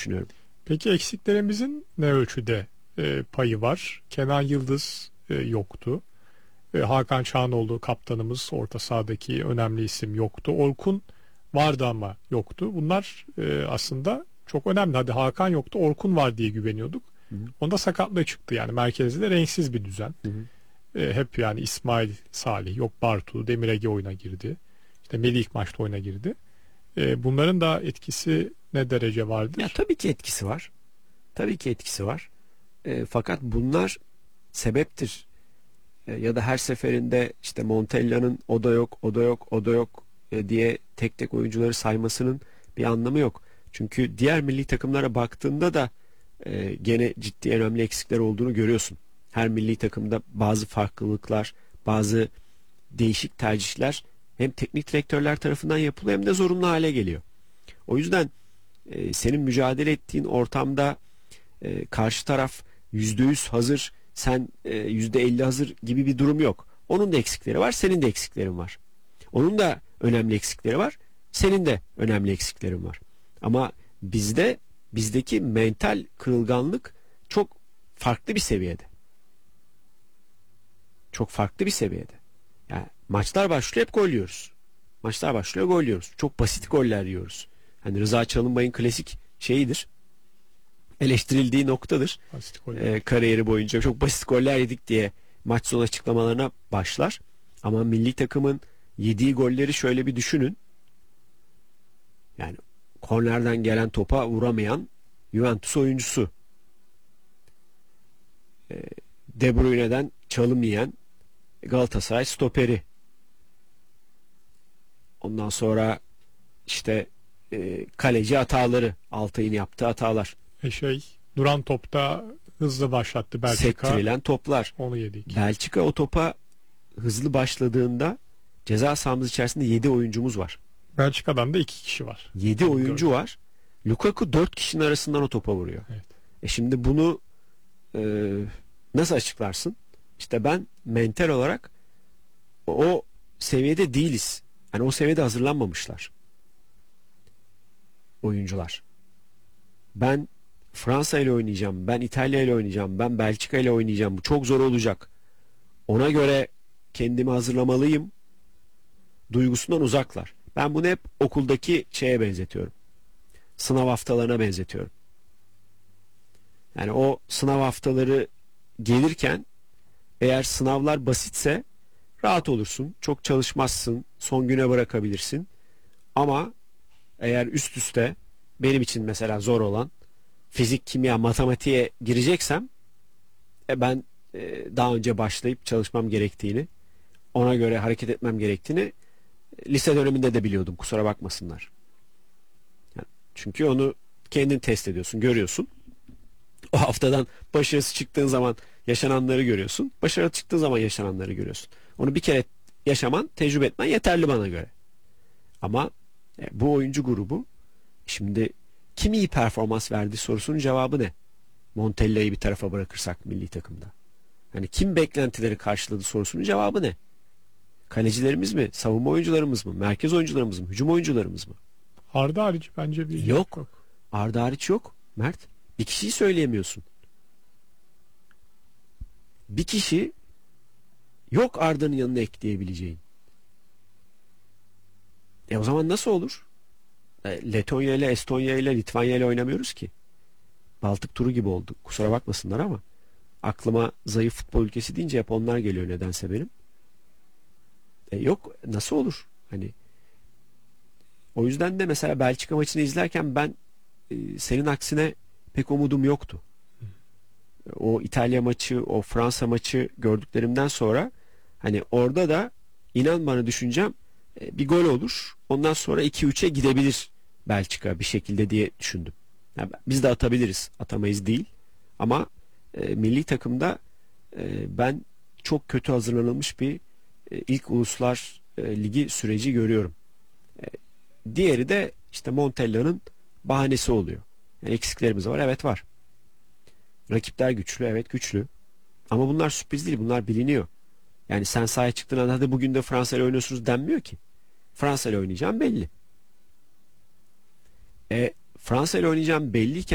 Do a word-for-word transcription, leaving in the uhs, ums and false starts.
düşünüyorum. Peki eksiklerimizin ne ölçüde e, payı var? Kenan Yıldız e, yoktu. E, Hakan Çağanoğlu kaptanımız, orta sahadaki önemli isim yoktu. Orkun vardı ama yoktu. Bunlar e, aslında çok önemli. Hadi Hakan yoktu, Orkun var diye güveniyorduk. Hı hı. Onda sakatlığı çıktı yani. Merkezde de renksiz bir düzen. Hı hı. E, hep yani İsmail Salih, yok Bartu, Demir Ege oyuna girdi. İşte Melih ilk maçta oyuna girdi. E, bunların da etkisi ne derece vardır? Ya tabii ki etkisi var. Tabii ki etkisi var. E, fakat bunlar sebeptir. E, ya da her seferinde işte Montella'nın o da yok, o da yok, o da yok e, diye tek tek oyuncuları saymasının bir anlamı yok. Çünkü diğer milli takımlara baktığında da e, gene ciddi önemli eksikler olduğunu görüyorsun. Her milli takımda bazı farklılıklar, bazı değişik tercihler hem teknik direktörler tarafından yapılıyor hem de zorunlu hale geliyor. O yüzden e, senin mücadele ettiğin ortamda e, karşı taraf yüzde yüz hazır, sen e, yüzde elli hazır gibi bir durum yok. Onun da eksikleri var, senin de eksiklerin var. Onun da önemli eksikleri var, senin de önemli eksiklerin var. Ama bizde, bizdeki mental kırılganlık çok farklı bir seviyede. Çok farklı bir seviyede. Yani maçlar başlıyor, hep gol yiyoruz. Maçlar başlıyor, gol yiyoruz. Çok basit goller yiyoruz. Hani Rıza Çalınbay'ın klasik şeyidir. Eleştirildiği noktadır. E, kariyeri boyunca çok basit goller yedik diye maç sonu açıklamalarına başlar. Ama milli takımın yediği golleri şöyle bir düşünün. Yani kornerden gelen topa vuramayan Juventus oyuncusu. E, De Bruyne'den çalım yiyen Galatasaray stoperi. Ondan sonra işte e, kaleci hataları, Altay'ın yaptığı hatalar. E şey, duran topta hızlı başlattı Belçika. Sektirilen toplar. Onu yedik. Belçika o topa hızlı başladığında ceza sahamız içerisinde yedi oyuncumuz var. Belçika'dan da iki kişi var. yedi oyuncu var. Lukaku dört kişinin arasından o topa vuruyor. Evet. E şimdi bunu e, nasıl açıklarsın? İşte ben mental olarak o seviyede değiliz. Yani o seviyede hazırlanmamışlar oyuncular. Ben Fransa ile oynayacağım, ben İtalya ile oynayacağım, ben Belçika ile oynayacağım. Bu çok zor olacak. Ona göre kendimi hazırlamalıyım duygusundan uzaklar. Ben bunu hep okuldaki şeye benzetiyorum. Sınav haftalarına benzetiyorum. Yani o sınav haftaları gelirken eğer sınavlar basitse rahat olursun. Çok çalışmazsın. Son güne bırakabilirsin. Ama eğer üst üste benim için mesela zor olan fizik, kimya, matematiğe gireceksem e ben e, daha önce başlayıp çalışmam gerektiğini, ona göre hareket etmem gerektiğini e, lise döneminde de biliyordum. Kusura bakmasınlar. Yani çünkü onu kendin test ediyorsun, görüyorsun. O haftadan başarısı çıktığın zaman yaşananları görüyorsun. Başarılı çıktığın zaman yaşananları görüyorsun. Onu bir kere yaşaman, tecrübe etmen yeterli bana göre. Ama e, bu oyuncu grubu şimdi kim iyi performans verdi sorusunun cevabı ne? Montella'yı bir tarafa bırakırsak milli takımda. Hani kim beklentileri karşıladı sorusunun cevabı ne? Kalecilerimiz mi? Savunma oyuncularımız mı? Merkez oyuncularımız mı? Hücum oyuncularımız mı? Arda hariç bence bir yok. yok. Arda hariç yok. Mert. Bir kişiyi söyleyemiyorsun. Bir kişi yok Arda'nın yanına ekleyebileceğin. E o zaman nasıl olur? E, Letonya ile Estonya ile Litvanya ile oynamıyoruz ki. Baltık turu gibi oldu. Kusura bakmasınlar ama aklıma zayıf futbol ülkesi deyince hep onlar geliyor nedense benim. E yok nasıl olur? Hani o yüzden de mesela Belçika maçını izlerken ben e, senin aksine pek umudum yoktu. O İtalya maçı, o Fransa maçı gördüklerimden sonra hani orada da inan bana düşüncem e, bir gol olur. Ondan sonra iki üçe gidebilir Belçika bir şekilde diye düşündüm. Yani biz de atabiliriz. Atamayız değil. Ama e, milli takımda e, ben çok kötü hazırlanılmış bir e, ilk uluslar e, ligi süreci görüyorum. E, diğeri de işte Montella'nın bahanesi oluyor. Yani eksiklerimiz var. Evet var. Rakipler güçlü. Evet güçlü. Ama bunlar sürpriz değil. Bunlar biliniyor. Yani sen sahaya çıktığın anda hadi bugün de Fransa ile oynuyorsunuz denmiyor ki. Fransa ile oynayacağım belli. E, Fransa ile oynayacağım belliyken